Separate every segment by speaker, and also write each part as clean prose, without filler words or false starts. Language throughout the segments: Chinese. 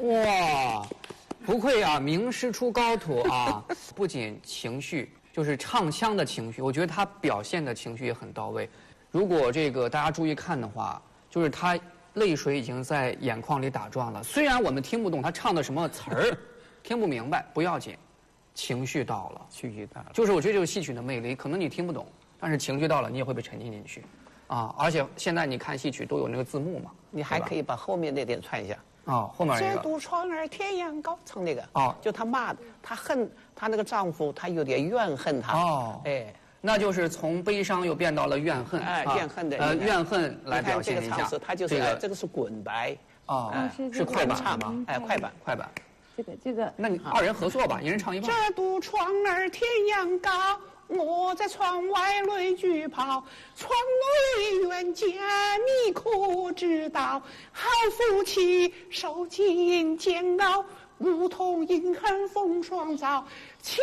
Speaker 1: 哇，不愧啊，名师出高徒啊！不仅情绪，就是唱腔的情绪，我觉得他表现的情绪也很到位。如果这个大家注意看的话，就是他泪水已经在眼眶里打转了。虽然我们听不懂他唱的什么词儿，听不明白不要紧，情绪到了，
Speaker 2: 情绪到了，
Speaker 1: 就是我觉得这就是戏曲的魅力。可能你听不懂，但是情绪到了，你也会被沉浸进去。啊，而且现在你看戏曲都有那个字幕嘛，
Speaker 2: 你还可以把后面那点串一下。
Speaker 1: 哦，后面
Speaker 2: 这渡船儿天涯高，唱那个。
Speaker 1: 哦，
Speaker 2: 就她骂的，她恨她那个丈夫，她有点怨恨他。
Speaker 1: 哦，
Speaker 2: 哎，
Speaker 1: 那就是从悲伤又变到了怨恨。
Speaker 2: 哎，怨恨的。
Speaker 1: 怨恨来表现一下。
Speaker 2: 它就是这个是滚白。
Speaker 1: 哦，是快板吗？
Speaker 2: 哎，快板，
Speaker 1: 快板。
Speaker 3: 这个，
Speaker 1: 那你二人合作吧，一人唱一半。
Speaker 2: 这渡船儿天涯高。我在窗外泪俱抛，窗内远见你可知道？好夫妻受尽煎熬，如同银汉风霜早。切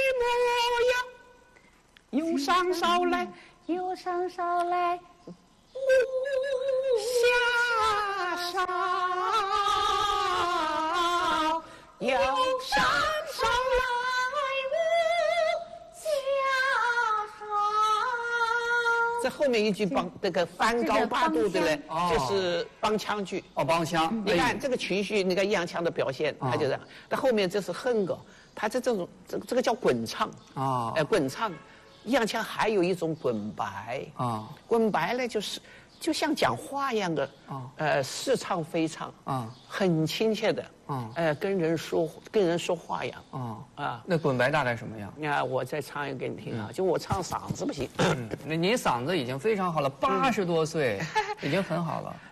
Speaker 2: 莫要忧伤捎来，
Speaker 3: 忧伤捎来，
Speaker 2: 下梢忧伤捎来。这后面一句帮那个翻高八度的呢，就是帮腔句。
Speaker 1: 哦，帮腔。
Speaker 2: 你看这个情绪，那个抑扬腔的表现，他就这样。那后面这是哼歌，他这种这个叫滚唱啊，滚唱。抑扬腔还有一种滚白啊，滚白呢就像讲话一样的似唱非唱啊，很亲切的啊，跟人说话一样啊。
Speaker 1: 那滚白大概什么样？
Speaker 2: 你看我再唱一个给你听啊，就我唱嗓子不行，
Speaker 1: 那您嗓子已经非常好了，80多岁已经很好了。